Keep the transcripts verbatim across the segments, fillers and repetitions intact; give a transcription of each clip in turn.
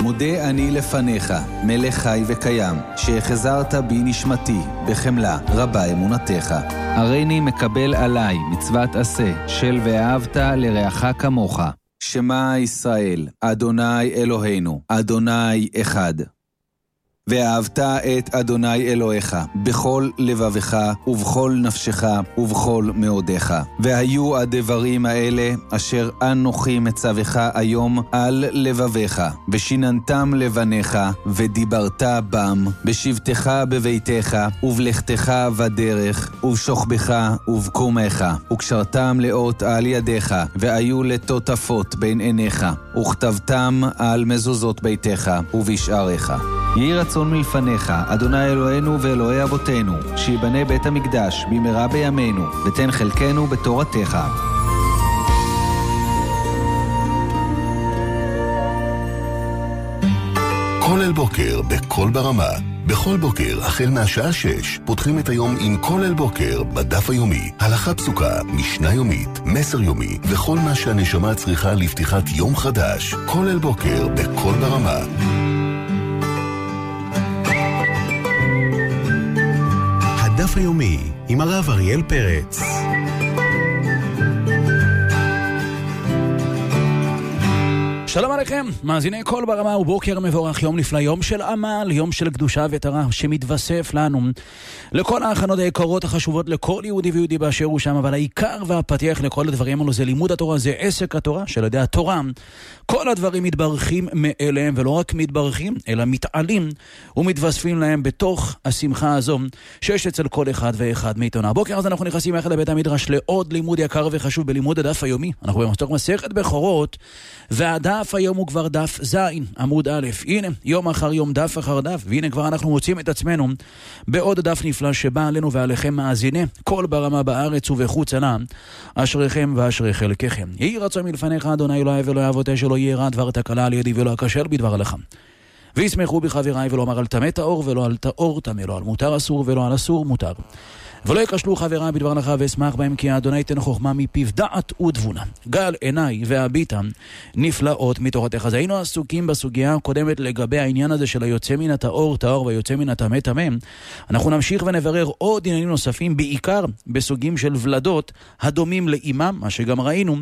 מודה אני לפניך, מלך חי וקיים, שהחזרת בי נשמתי, בחמלה רבה אמונתך. הריני מקבל עליי מצוות עשה, של ואהבת לרעך כמוך. שמע ישראל, אדוני אלוהינו, אדוני אחד. ואהבת את אדוני אלוהיך בכל לבבך ובכל נפשך ובכל מאודיך. והיו הדברים האלה אשר אנוכי מצווך היום על לבביך, ושיננתם לבניך, ודיברת בם, בשבתך בביתך, ובלכתך בדרך, ובשוכבך ובקומך, וקשרתם לאות על ידיך, והיו לטוטפות בין עיניך, וכתבתם על מזוזות ביתך ובשעריך. יהי רצון מלפניך, אדוני אלוהינו ואלוהי אבותינו, שיבנה בית המקדש במהרה בימינו, ותן חלקנו בתורתך. כל אל בוקר בכל ברמה. בכל בוקר, החל מהשעה שש, פותחים את היום עם כל אל בוקר בדף היומי. הלכה פסוקה, משנה יומית, מסר יומי, וכל מה שהנשמה צריכה לפתיחת יום חדש. כל אל בוקר בכל ברמה. הדף היומי עם הרב אריאל פרץ. שלום עליכם, מאזיני כל ברמה ובוקר מבורך, יום נפלא, יום של עמל, יום של קדושה וטהרה שמתווסף לנו לכל ההכנות היקרות החשובות לכל יהודי ויהודי באשר הוא שם, אבל העיקר והפתיח לכל הדברים האלו זה לימוד התורה, זה עסק התורה של ידי התורה. כל הדברים מתברכים מאליהם, ולא רק מתברכים אלא מתעלים ומתווספים להם בתוך השמחה הזו שיש אצל כל אחד ואחד מאיתנו. הבוקר אז אנחנו נכנסים יחד לבית המדרש לעוד לימוד יקר וחשוב בלימוד הדף היומי. אנחנו במסתור מסכת בכורות, והדף היום הוא כבר דף זין, עמוד א'. הנה, יום אחר יום, דף אחר דף, והנה כבר אנחנו מוצאים את עצמנו בעוד דף נפלא שבא עלינו ועליכם מאזיני כל ברמה בארץ ובחוץ עלה, אשריכם ואשרי חלקכם. יהי רצון מלפניך, אדוני אלוהי ואלוהי אבותיי, שלא יהיה רע דבר תקלה על ידי ולא אכשל בדבר הלכה. וישמחו בחבריי, ולא אמר על טמא טהור ולא על טהור טמא, לא על מותר אסור ולא על אסור מותר. ולא יקשלו חבריי בדבר הלכה ואשמח בהם, כי האדוני ייתן חוכמה מפיו דעת ותבונה. גל עיניי והביטה נפלאות מתורתך. אז היינו עסוקים בסוגיה הקודמת לגבי העניין הזה של היוצא מן הטהור טהור והיוצא מן הטמא טמא. אנחנו נמשיך ונברר עוד עניינים נוספים, בעיקר בסוגים של ולדות הדומים לאימם, מה שגם ראינו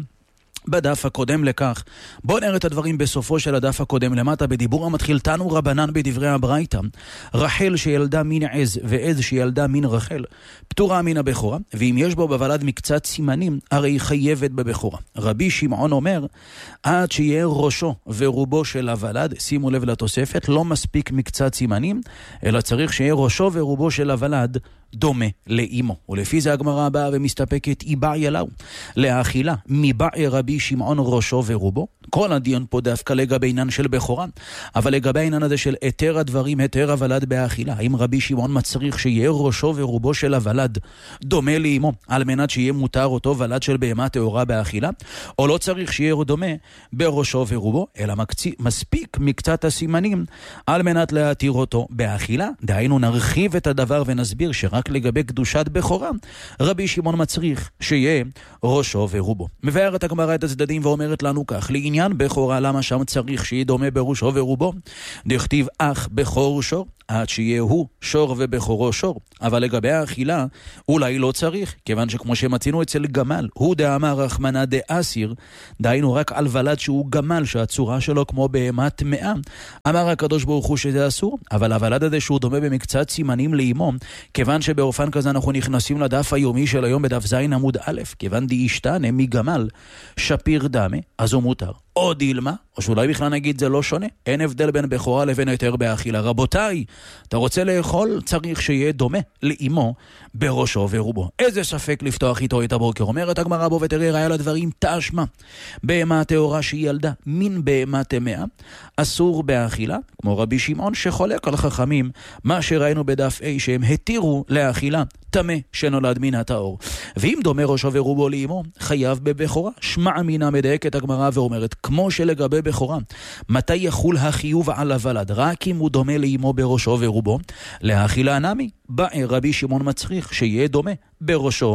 בדף הקודם לכך. בואו נראה את הדברים בסופו של הדף הקודם למטה. בדיבור המתחיל תנו רבנן בדברי הברייתא, רחל שילדה מין עז ועז שילדה מין רחל פטורה מן הבכורה, ואם יש בו בוולד מקצת סימנים הרי חייבת בבכורה. רבי שמעון אומר עד שיהיה ראשו ורובו של הוולד, שימו לב לתוספת, לא מספיק מקצת סימנים אלא צריך שיהיה ראשו ורובו של הוולד דומה לאימו. ולפי זה הגמרא הבאה ומסתפקת איבע ילאו להאכילה מבע רבי שמעון ראשו ורובו. כל הדיון פה דווקא לגבי עניין של בכורה, אבל לגבי העניין הזה של היתר הדברים, היתר הוולד באכילה, האם רבי שמעון מצריך שיהיה ראשו ורובו של הוולד דומה לאימו על מנת שיהיה מותר אותו ולד של בהמה טהורה באכילה, או לא צריך שיהיה דומה בראשו ורובו, אלא מקצי, מספיק מקצת הסימנים על מנת להתיר אותו באכילה. דהיינו נרחיב את הדבר ונסביר שרק לגבי קדושת בכורה רבי שמעון מצריך שיהיה ראשו ורובו. מבאר את הגמרא את הצדדים ואומרת לנו כך, לעניין בכורה למה שם צריך שיהיה דומה בראשו ורובו? דכתיב אח בכור שור, עד שיהיה הוא שור ובכורו שור. אבל לגבי האכילה אולי לא צריך, כיוון שכמו שמצינו אצל גמל, הוא דאמר רחמנא דאסיר, דהיינו רק על ולד שהוא גמל שהצורה שלו כמו בהמת טמאה, אמר הקדוש ברוך הוא שזה אסור. אבל הוולד הזה שהוא דומה במקצת סימנים לאמו, כיוון שבאופן כזה אנחנו נכנסים לדף היומי של היום בדף זין עמוד א', כיוון די ישתנה מגמל שפיר דמה, אז הוא מותר. או דילמה, או שאולי בכלל נגיד זה לא שונה, אין הבדל בין בכורה לבין היתר באכילה. רבותיי, אתה רוצה לאכול, צריך שיהיה דומה לאמו בראשו ורובו. איזה ספק לפתוח איתו את הבוקר. אומרת הגמרא בו ותראה ראיה לדברים תשמע, בהמה טהורה שהיא ילדה מין בהמה טמאה אסור באכילה, כמו רבי שמעון שחולק על חכמים מה שראינו בדף A שהם התירו לאכילה טמא שנולד מן הטהור. ואם דומה ראשו ורובו לאמו חייב בבכורה. שמע מינה מדייקת הגמרא ואומרת כמו שלגבי בכורה מתי יחול החיוב על הוולד? רק אם הוא דומה לאמו בראשו ורובו. לאכילה נמי בא רבי שמעון מצריך שיהיה דומה בראשו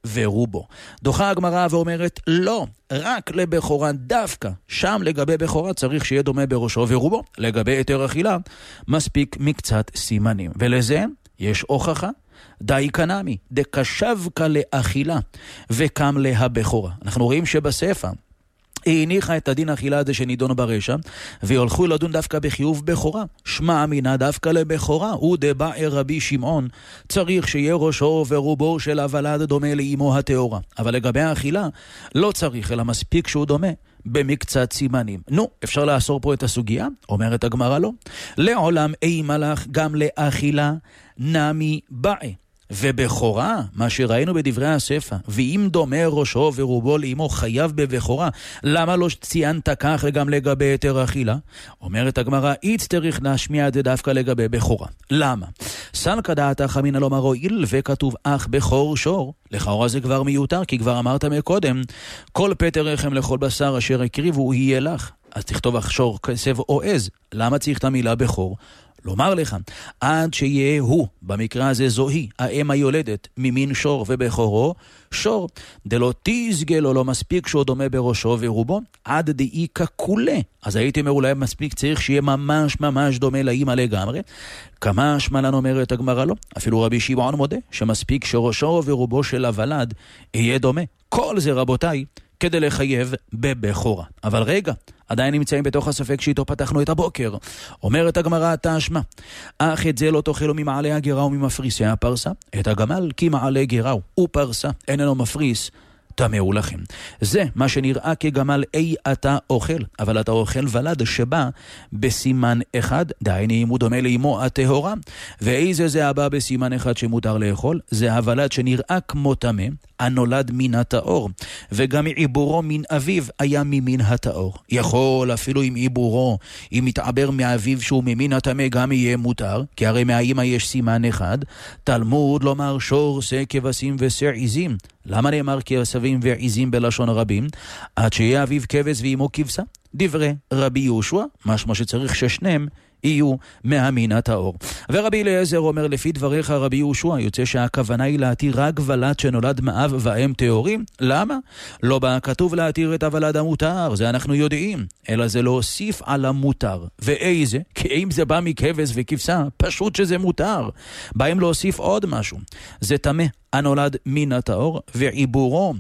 ורובו. דוחה הגמרא ואומרת, לא, רק לבכורה דווקא. שם לגבי בכורה צריך שיהיה דומה בראשו ורובו. לגבי יותר אכילה, מספיק מקצת סימנים. ולזה יש הוכחה. די קנמי, דקשבקה לאכילה, וקם להבכורה. אנחנו רואים שבספר, היא הניחה את הדין האכילה הזה שנידון ברשע, והולכו לדון דווקא בחיוב בכורה. שמע אמינה דווקא לבכורה, הוא דבאי רבי שמעון, צריך שיהיה ראשו ורובו של הוולד דומה לאמו התאורה. אבל לגבי האכילה, לא צריך, אלא מספיק שהוא דומה במקצת סימנים. נו, אפשר לאסור פה את הסוגיה? אומרת הגמרא לא. לעולם אי מלך גם לאכילה נמי באי. ובכורה, מה שראינו בדברי הספר, ואם דומה ראשו ורובו לאמו חייב בבכורה, למה לא ציינת כך גם לגבי יותר אכילה? אומרת הגמרא, איץ צריך להשמיע את זה דווקא לגבי בכורה. למה? סלקא דעתך אמינא לומר הואיל וכתוב אך בכור שור. לכאורה זה כבר מיותר, כי כבר אמרת מקודם, כל פטר רחם לכל בשר אשר הקריבו הוא יהיה לך. אז תכתוב אך שור כסב או עז. למה צריך את המילה בכור? לומר לך, עד שיהיה הוא, במקרה הזה זוהי, האם היולדת, ממין שור ובכורו, שור, דלא תסגל או לא מספיק שהוא דומה בראשו ורובו, עד דאי ככולה. אז הייתי אומר אולי מספיק צריך שיהיה ממש ממש דומה לאמא לגמרי. כמה שמלן אומרת הגמרא לא? אפילו רבי שמעון מודה, שמספיק שראשו ורובו של הוולד יהיה דומה. כל זה רבותיי, כדי לחייב בבכורה. אבל רגע, עדיין נמצאים בתוך הספק שאיתו פתחנו את הבוקר. אומרת הגמרא תשמע, אך את זה לא תאכלו ממעלה הגרה וממפריסי הפרסה, את הגמל כי מעלה גרה ופרסה איננו מפריס, תמאו לכם. זה מה שנראה כגמל אי אתה אוכל, אבל אתה אוכל ולד שבא בסימן אחד, דהייני אם הוא דומה לאמו הטהורה, ואיזה זה הבא בסימן אחד שמותר לאכול, זה הוולד שנראה כמו תמה, הנולד מן הטהור, וגם עיבורו מן אביו היה ממין הטהור. יכול אפילו עם עיבורו, אם מתעבר מאביו שהוא ממין הטמא גם יהיה מותר, כי הרי מהאמא יש סימן אחד, תלמוד לומר שור שא כבשים ושא עיזים. למה נאמר כבשים ועיזים בלשון רבים? עד שיהיה אביו כבש ואמו כבשה. דברי רבי יהושע, משמע שצריך ששניהם יהיו מהמין הטהור. ורבי אליעזר אומר, לפי דבריך רבי יהושע, יוצא שהכוונה היא להתיר רק ולד שנולד מאב ואם טהורים. למה? לא בא כתוב להתיר את הוולד המותר, זה אנחנו יודעים, אלא זה להוסיף על המותר. ואיזה? כי אם זה בא מכבש וכבשה, פשוט שזה מותר. באים להוסיף עוד משהו. זה תמה הנולד מן הטהור, ועיבורו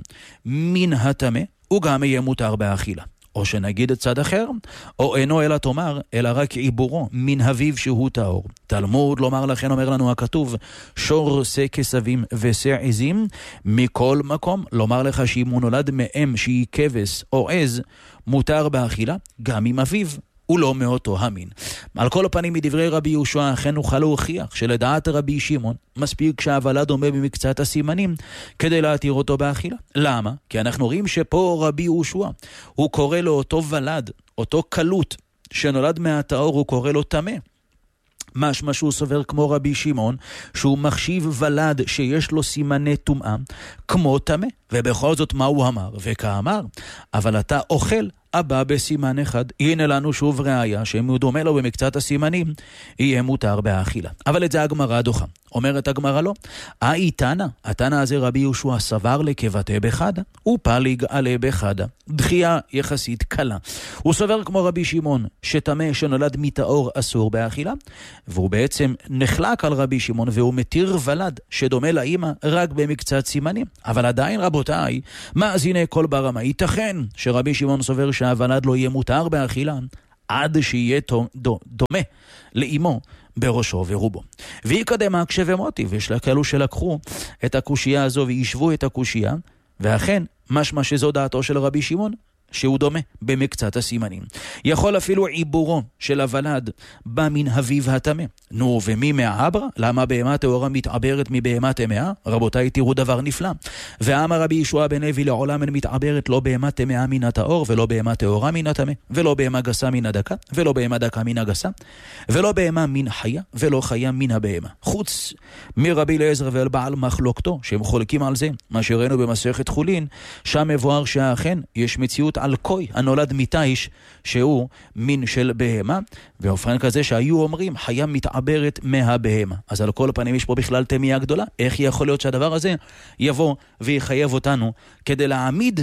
מן התמה, הוא גם יהיה מותר באכילה. או שנגיד את צד אחר, או אינו אלא תאמר, אלא רק עיבורו מן אביו שהוא טהור. תלמוד לומר לכן אומר לנו הכתוב, שור שא כסבים ושא עזים, מכל מקום לומר לך שאם הוא נולד מאם שהיא כבש או עז, מותר באכילה, גם עם אביו. הוא לא מאותו המין. על כל הפנים מדברי רבי יהושע, אכן נוכל להוכיח שלדעת רבי שמעון מספיק שהוולד דומה במקצת הסימנים כדי להתיר אותו באכילה. למה? כי אנחנו רואים שפה רבי יהושע הוא קורא לו אותו ולד, אותו קלות שנולד מהטהור, הוא קורא לו תמה. משמע שהוא סובר כמו רבי שמעון, שהוא מחשיב ולד שיש לו סימני טומאה כמו תמה. ובכל זאת מה הוא אמר? וכאמר, אבל אתה אוכל הבא בסימן אחד. הנה לנו שוב ראיה שאם הוא דומה לו במקצת הסימנים, יהיה מותר באכילה. אבל את זה הגמרא דוחה. אומרת הגמרא לא. האי תנא, התנא הזה רבי יהושע סבר לכבטא בחדה, ופליג עלה בחדה. דחייה יחסית קלה. הוא סובר כמו רבי שמעון, שטמא שנולד מטהור אסור באכילה, והוא בעצם נחלק על רבי שמעון, והוא מתיר ולד שדומה לאמא רק במקצת סימנים. אבל עדיין רבותיי, מאזיני קול ברמה, ייתכן שרבי שמעון סובר שהוולד לא יהיה מותר באכילה, עד שיהיה דומה לאמו בראשו ורובו. והיא קדמה כשבמותי, ויש לה כאלו שלקחו את הקושייה הזו וישבו את הקושייה, ואכן משמע שזו דעתו של רבי שמעון, שהוא דומה במקצת הסימנים. יכול אפילו עיבורו של הוולד בא מן אביו הטמא. נו, ומי מעברה? למה בהמה טהורה מתעברת מבהמה טמאה? רבותיי, תראו דבר נפלא. ואמר רבי ישוע בן לוי, לעולם אין מתעברת לא בהמה טמאה מן הטהור, ולא בהמה טהורה מן הטמא, ולא בהמה גסה מן הדקה, ולא בהמה דקה מן הגסה, ולא בהמה מן חיה, ולא חיה מן הבהמה. חוץ מרבי אליעזר ואל בעל מחלוקתו, שהם חולקים על זה, מה שראינו במסכת חולין, שם מבואר שאכן יש מציאות פשוט על קוי הנולד מתיש שהוא מין של בהמה, ואופן כזה שהיו אומרים חיה מתעברת מהבהמה. אז על כל פנים יש פה בכלל תמיהה גדולה, איך יכול להיות שהדבר הזה יבוא ויחייב אותנו כדי להעמיד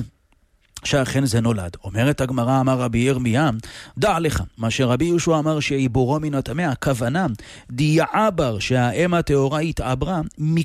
שאכן זה נולד. אומרת הגמרא, אמר רבי ירמיה, דע לך, מה שרבי יהושע אמר שעיבורו מן הטמא, הכוונה דיעבר שהאם הטהורה התעברה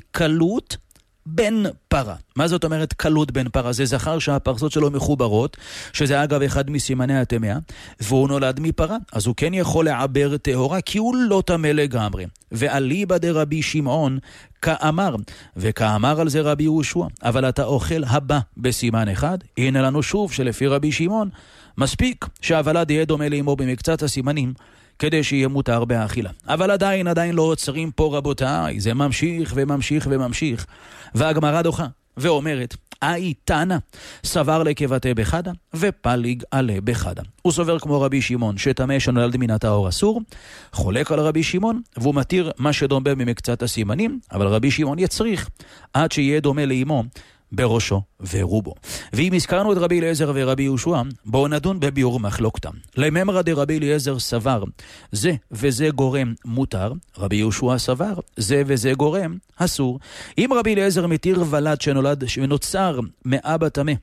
מקלות בן פרה. מה זאת אומרת קלות בן פרה? זה זכר שהפרסות שלו מחוברות, שזה אגב אחד מסימני הטמאה, והוא נולד מפרה, אז הוא כן יכול לעבר טהורה, כי הוא לא טמא לגמרי. ואליבא דרבי שמעון כאמר, וכאמר על זה רבי יהושע, אבל אתה אוכל הבא בסימן אחד, הנה לנו שוב שלפי רבי שמעון, מספיק שהוולד יהיה דומה לאמו במקצת הסימנים, כדי שיהיה מותר באכילה. אבל עדיין, עדיין לא עוצרים פה רבותיי, זה ממשיך וממשיך וממשיך. והגמרא דוחה ואומרת, אי תנא סבר לקבטה בחדה ופליג עלה בחדה. הוא סובר כמו רבי שמעון שטמא שנולד מן הטהור אסור, חולק על רבי שמעון והוא מתיר מה שדומה ממקצת הסימנים, אבל רבי שמעון יצריך עד שיהיה דומה לאמו בראשו ורובו. ואם הזכרנו את רבי אליעזר ורבי יהושע, בואו נדון בביאור מחלוקתם. לממרא דרבי אליעזר סבר, זה וזה גורם מותר, רבי יהושע סבר, זה וזה גורם אסור. אם רבי אליעזר מתיר ולד שנולד ונוצר מאבא טמא,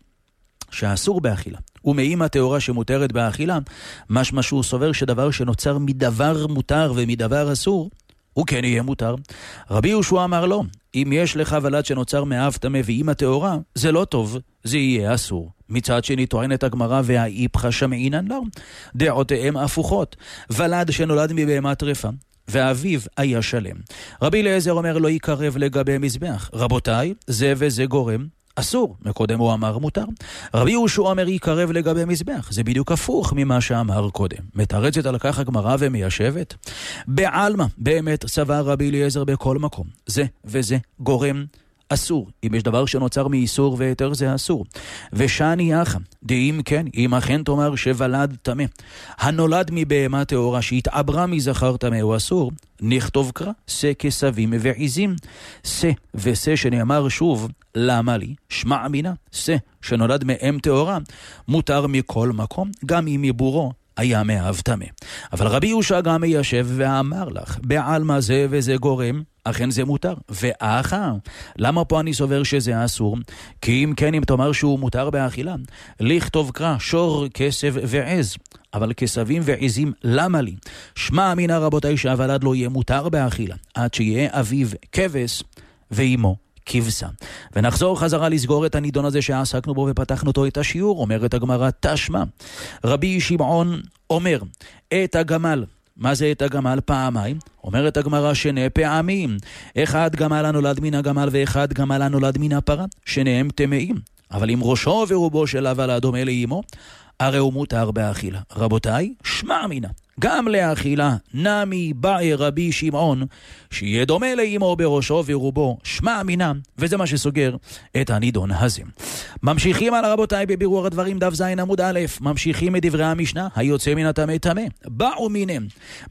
שאסור באכילה, ומאמא טהורה שמותרת באכילה, משמע שהוא סובר שדבר שנוצר מדבר מותר ומדבר אסור, הוא כן יהיה מותר. רבי יהושע אמר לו, אם יש לך ולד שנוצר מאב טמא ואמא טהורה, זה לא טוב, זה יהיה אסור. מצד שני טוענת הגמרא והאיפכא שמעינן לו, דעותיהם הפוכות. ולד שנולד מבהמה טרפה, ואביו היה שלם. רבי אליעזר אומר לא יקרב לגבי מזבח. רבותיי, זה וזה גורם אסור, מקודם הוא אמר מותר. רבי יהושע אומר יקרב לגבי מזבח, זה בדיוק הפוך ממה שאמר קודם. מתרצת על כך הגמרא ומיישבת. בעלמא, באמת סבר רבי אליעזר בכל מקום, זה וזה גורם אסור. אם יש דבר שנוצר מאיסור ויתר זה אסור. ושני אחא, דאם כן, אם אכן תאמר שוולד טמא, הנולד מבהמה טהורה שהתעברה מזכר טמא הוא אסור, נכתוב קרא, שא כסבים ועיזים. שא ושא שנאמר שוב, למה לי? שמע אמינה, שא שנולד מאם טהורה, מותר מכל מקום, גם אם עיבורו היה מאב טמא. אבל רבי יהושע גם מיישב ואמר לך, בעלמא זה וזה גורם, אכן זה מותר. ואחר, למה פה אני סובר שזה אסור? כי אם כן, אם תאמר שהוא מותר באכילה, לכתוב קרא, שור, כסב ועז. אבל כסבים ועזים, למה לי? שמע אמינה רבותיי שהוולד לא יהיה מותר באכילה, עד שיהיה אביו כבש ואימו כבשה. ונחזור חזרה לסגור את הנידון הזה שעסקנו בו ופתחנו אותו את השיעור. אומרת הגמרא תשמע, רבי שמעון אומר את הגמל. מה זה את הגמל? פעמיים. אומרת הגמרא שני פעמים, אחד גמל הנולד מן הגמל ואחד גמל הנולד מן הפרה, שניהם טמאים. אבל אם ראשו ורובו של הוולד דומה לאמו, הרי הוא מותר באכילה. רבותיי, שמע אמינה, גם לאכילה נמי באי רבי שמעון, שיהיה דומה לאמו בראשו ורובו, שמע אמינה, וזה מה שסוגר את הנידון הזה. ממשיכים על רבותיי בבירור הדברים דף זין עמוד א', ממשיכים את דברי המשנה, היוצא מן הטמא טמא, באו מיניהם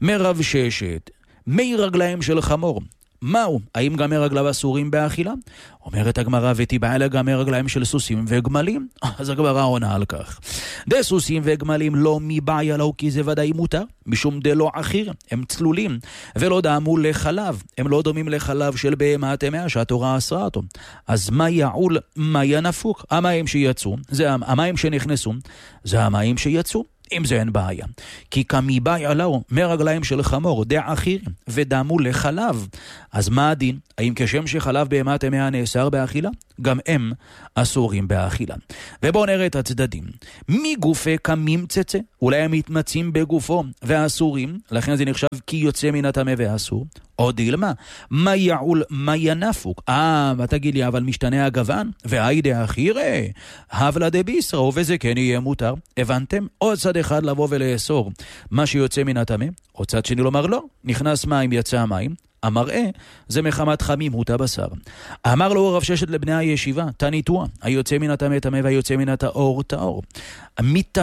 מרבששת, מי רגליים של חמור. מהו? האם גם מרגליו אסורים באכילה? אומרת הגמרא ותיבעלה גם מרגליים של סוסים וגמלים. אז הגמרא עונה על כך. דה סוסים וגמלים לא מבעיה לו, כי זה ודאי מותר, משום דלא אחיר, הם צלולים, ולא דאמו לחלב, הם לא דומים לחלב של בהמה טמאה שהתורה אסרה אותו. אז מה יעול, מה ינפוק? המים שיצאו, זה המים שנכנסו, זה המים שיצאו. אם זה אין בעיה. כי כמיבעיה לו מרגליים של חמור דה אחיר ודמו לחלב. אז מה הדין? האם כשם שחלב בהמה טמאה נאסר באכילה? גם הם אסורים באכילה. ובואו נראה את הצדדים. מגופי כממצצה, אולי הם מתמצים בגופו ואסורים, לכן זה נחשב כי יוצא מן הטמא ואסור. או דילמה, מה יעול, מה ינפוק? אה, מה תגיד לי, אבל משתנה הגוון? והאידה אחירה, הבלה דביסרו, וזה כן יהיה מותר. הבנתם? עוד צד אחד לבוא ולאסור מה שיוצא מן הטמא, או צד שני לומר לא, נכנס מים, יצא מים. המראה זה מחמת חמימות הבשר. אמר לו רב ששת לבני הישיבה, תניתוע, היוצא מן הטמא טמא והיוצא מן הטהור טהור. מטמא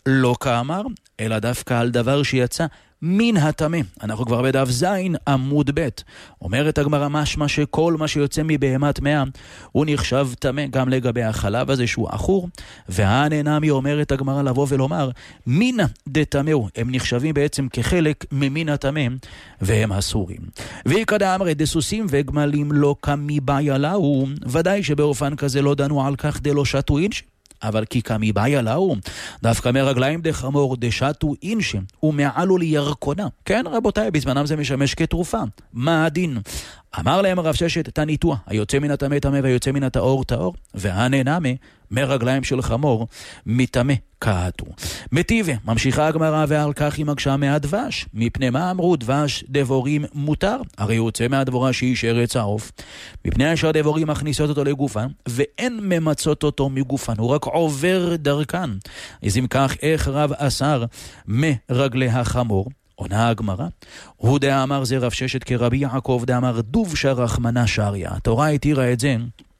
לא כאמר, אלא דווקא על דבר שיצא מן הטמא. אנחנו כבר בדף זין עמוד ב'. אומרת הגמרא משמע שכל מה שיוצא מבהמה טמאה הוא נחשב טמא גם לגבי החלב הזה שהוא אחור, והנענמי אומרת הגמרא לבוא ולומר מינה דטמאו, הם נחשבים בעצם כחלק ממין הטמא והם אסורים. ויקדא אמרי דסוסים וגמלים לא קמי בעיה לאו, ודאי שבאופן כזה לא דנו על כך דלא שתו אינשי, אבל כי קמי בעיה לאו, דווקא מרגליים דחמור דשתו אינשי ומעלו לירקונה. כן רבותיי, בזמנם זה משמש כתרופה. מה הדין? אמר להם הרב ששת, תניתוע, היוצא מן הטמא טמא והיוצא מן הטהור טהור, והנענמי מרגליים של חמור מטמא כהתו. מטיבה, ממשיכה הגמרא, ועל כך היא מקשה מהדבש. מפני מה אמרו דבש דבורים מותר? הרי הוא יוצא מהדבורה שהיא שרץ העוף. מפני אשר דבורים מכניסות אותו לגופן, ואין ממצות אותו מגופן, הוא רק עובר דרכן. אז אם כך, איך רב אסר מרגלי החמור? עונה הגמרא, הוא דאמר זה רב ששת כרבי יעקב דאמר דוב שרחמנה שריה. התורה התירה את זה,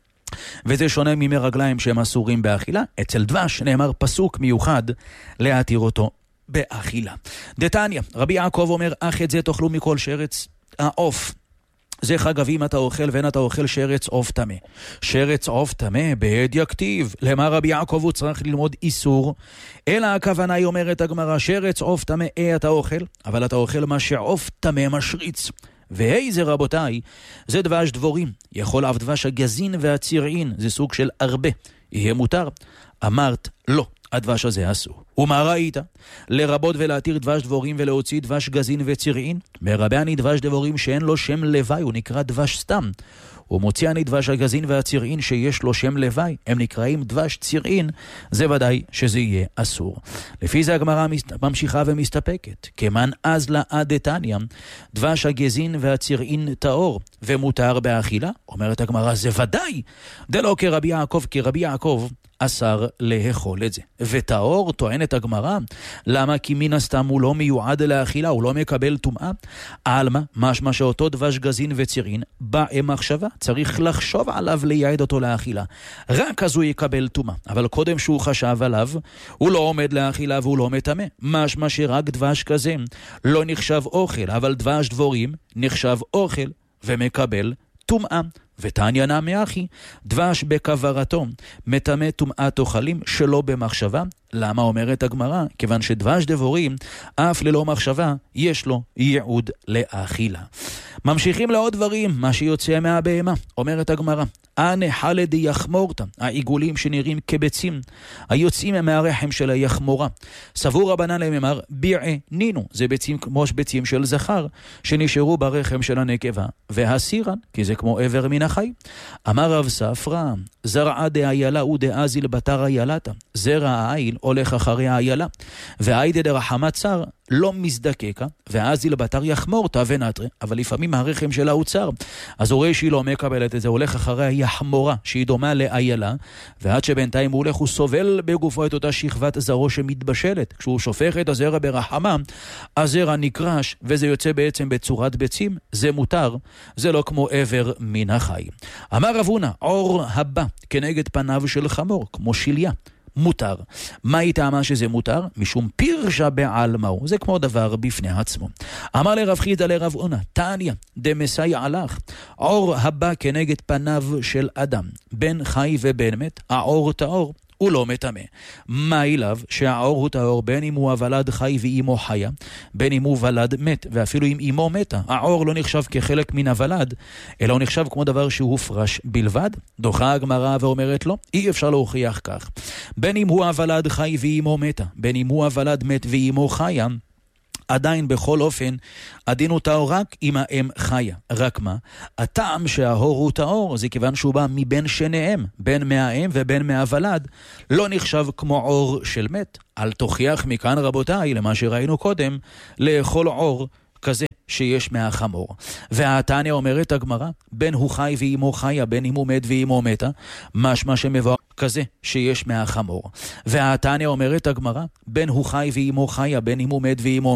וזה שונה ממרגליים שהם אסורים באכילה. אצל דבש נאמר פסוק מיוחד להתיר אותו באכילה. דתניא, רבי יעקב אומר, אך את זה תאכלו מכל שרץ העוף. זה חגב אם אתה אוכל ואין אתה אוכל שרץ עוף טמא. שרץ עוף טמא בעד יכתיב. למה רבי יעקב הוא צריך ללמוד איסור? אלא הכוונה היא אומרת הגמרא, שרץ עוף טמא אה אתה אוכל, אבל אתה אוכל מה שעוף טמא משריץ. ואיזה רבותיי, זה דבש דבורים. יכול אף דבש הגזין והצירעין, זה סוג של הרבה. יהיה מותר? אמרת לא. הדבש הזה אסור. ומה ראית? לרבות ולהתיר דבש דבורים ולהוציא דבש גזין וצירעין? מרבה אני דבש דבורים שאין לו שם לוואי, הוא נקרא דבש סתם. ומוציא אני דבש הגזין והצירעין שיש לו שם לוואי, הם נקראים דבש צירעין, זה ודאי שזה יהיה אסור. לפי זה הגמרא ממשיכה ומסתפקת. כמן אז לעד דתניא, דבש הגזין והצירעין טהור ומותר באכילה? אומרת הגמרא, זה ודאי. דלא כרבי יעקב, כרבי יעקב אסר לאכול את זה. וטהור, טוענת הגמרא, למה? כי מן הסתם הוא לא מיועד לאכילה, הוא לא מקבל טומאה. עלמא, משמע שאותו דבש גזין וצירעין בא עם מחשבה, צריך לחשוב עליו לייעד אותו לאכילה. רק אז הוא יקבל טומאה. אבל קודם שהוא חשב עליו, הוא לא עומד לאכילה והוא לא מטמא. משמע שרק דבש כזה לא נחשב אוכל, אבל דבש דבורים נחשב אוכל ומקבל טומאה. ותניא נמי אחי, דבש בכוורתו מטמא טומאת אוכלים שלא במחשבה. למה אומרת הגמרא? כיוון שדבש דבורים אף ללא מחשבה יש לו ייעוד לאכילה. ממשיכים לעוד דברים, מה שיוצא מהבהמה. אומרת הגמרא, אנה חלד יחמורתא, העיגולים שנראים כביצים היוצאים מהרחם של היחמורה. סבור רבנן למאמר ביעי נינו, זה ביצים כמו ביצים של זכר שנשארו ברחם של הנקבה, והסירן, כי זה כמו עבר מן החי. אמר רב ספרא, זרעה דאיילה ודאזיל בתר איילתה, זרע העיל הולך אחרי האיילה, והאיידה דרחמת צר לא מזדקקה, והאזיל בתר יחמורתא ונטרה, אבל לפעמים הרחם שלה הוא צר, אז הוא רואה שהיא לא מקבלת את זה, הולך אחרי היחמורה שהיא דומה לאיילה, ועד שבינתיים הוא הולך הוא סובל בגופו את אותה שכבת זרעו שמתבשלת. כשהוא שופך את הזרע ברחמה, הזרע נקרש וזה יוצא בעצם בצורת ביצים, זה מותר, זה לא כמו עבר מן החי. אמר רב הונא, עור הבא כנגד פניו של חמור, כמו שליה, מותר. מה היא טעמה שזה מותר? משום פירשה בעלמאו, זה כמו דבר בפני עצמו. אמר לרב חידא לרב הונא, תניא דמסייע לך, עור הבא כנגד פניו של אדם, בין חי ובין מת, העור טהור, הוא לא מטמא. מה אליו? שהעור הוא טהור בין אם הוא הוולד חי ואימו חיה, בין אם הוא ולד מת, ואפילו אם אימו מתה. העור לא נחשב כחלק מן הוולד, אלא הוא נחשב כמו דבר שהוא פרש בלבד. דוחה הגמרא ואומרת לו, אי אפשר להוכיח כך. בין אם הוא הוולד חי ואימו מתה, בין אם הוא הוולד מת ואימו חיה, עדיין בכל אופן, הדין הוא טהור רק אם האם חיה. רק מה? הטעם שההור הוא טהור, זה כיוון שהוא בא מבין שניהם, בין מהאם ובין מהוולד, לא נחשב כמו עור של מת. אל תוכיח מכאן רבותיי, למה שראינו קודם, לאכול עור כזה שיש מהחמור. והתניא אומרת הגמרא, בין הוא חי ואימו חיה, בין אם הוא מת ואימו מתה, משמע שמבוא כזה שיש מהחמור. והתניא אומרת הגמרא, בין הוא חי ואימו חיה, בין אם הוא מת ואימו